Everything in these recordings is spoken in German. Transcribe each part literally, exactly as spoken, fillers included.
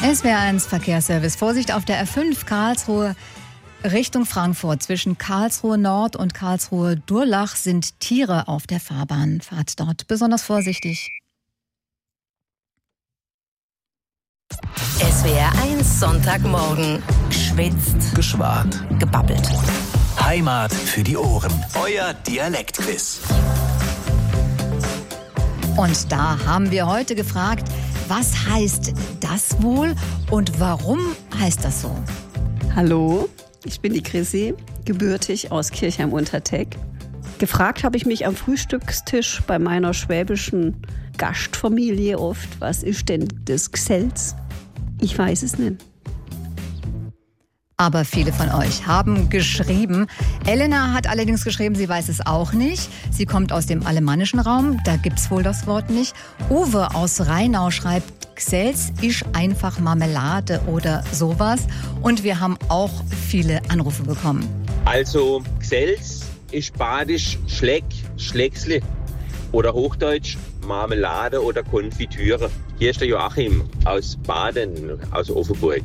S W R eins Verkehrsservice. Vorsicht auf der R fünf Karlsruhe Richtung Frankfurt. Zwischen Karlsruhe Nord und Karlsruhe Durlach sind Tiere auf der Fahrbahn. Fahrt dort besonders vorsichtig. S W R eins Sonntagmorgen. Geschwitzt. Geschwart. Gebabbelt. Heimat für die Ohren. Euer Dialektquiz. Und da haben wir heute gefragt, was heißt das wohl und warum heißt das so? Hallo, ich bin die Chrissy, gebürtig aus Kirchheim-Unterteck. Gefragt habe ich mich am Frühstückstisch bei meiner schwäbischen Gastfamilie oft, was ist denn das Gselz? Ich weiß es nicht. Aber viele von euch haben geschrieben. Elena hat allerdings geschrieben, sie weiß es auch nicht. Sie kommt aus dem alemannischen Raum, da gibt's wohl das Wort nicht. Uwe aus Rheinau schreibt, Gselz ist einfach Marmelade oder sowas. Und wir haben auch viele Anrufe bekommen. Also Gselz ist badisch Schleck, Schlecksle oder Hochdeutsch Marmelade oder Konfitüre. Hier ist der Joachim aus Baden, aus Offenburg.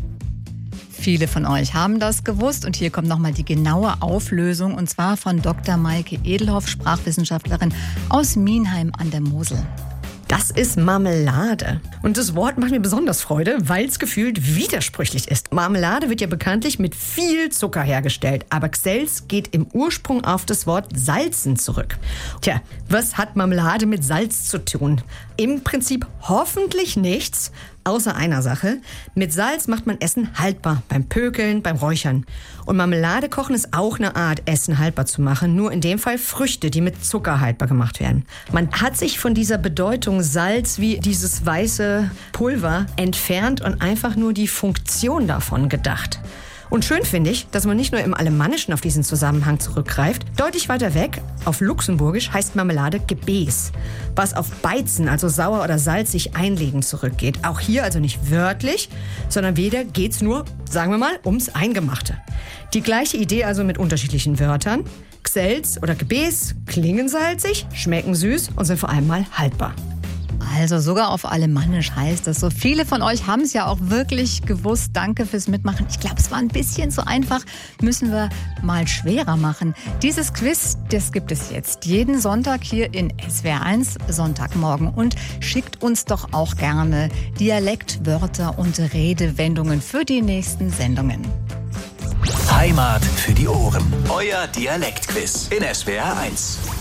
Viele von euch haben das gewusst und hier kommt nochmal die genaue Auflösung und zwar von Doktor Maike Edelhoff, Sprachwissenschaftlerin aus Mienheim an der Mosel. Das ist Marmelade. Und das Wort macht mir besonders Freude, weil es gefühlt widersprüchlich ist. Marmelade wird ja bekanntlich mit viel Zucker hergestellt, aber Gselz geht im Ursprung auf das Wort salzen zurück. Tja, was hat Marmelade mit Salz zu tun? Im Prinzip hoffentlich nichts, außer einer Sache. Mit Salz macht man Essen haltbar, beim Pökeln, beim Räuchern. Und Marmelade kochen ist auch eine Art, Essen haltbar zu machen, nur in dem Fall Früchte, die mit Zucker haltbar gemacht werden. Man hat sich von dieser Bedeutung Salz wie dieses weiße Pulver entfernt und einfach nur die Funktion davon gedacht. Und schön finde ich, dass man nicht nur im Alemannischen auf diesen Zusammenhang zurückgreift. Deutlich weiter weg, auf Luxemburgisch, heißt Marmelade Gebäß, was auf Beizen, also sauer oder salzig einlegen zurückgeht. Auch hier also nicht wörtlich, sondern wieder geht's nur, sagen wir mal, ums Eingemachte. Die gleiche Idee also mit unterschiedlichen Wörtern. Gselz oder Gebäß klingen salzig, schmecken süß und sind vor allem mal haltbar. Also sogar auf Alemannisch heißt das so. Viele von euch haben es ja auch wirklich gewusst. Danke fürs Mitmachen. Ich glaube, es war ein bisschen zu einfach. Müssen wir mal schwerer machen. Dieses Quiz, das gibt es jetzt jeden Sonntag hier in S W R eins Sonntagmorgen. Und schickt uns doch auch gerne Dialektwörter und Redewendungen für die nächsten Sendungen. Heimat für die Ohren. Euer Dialektquiz in S W R eins.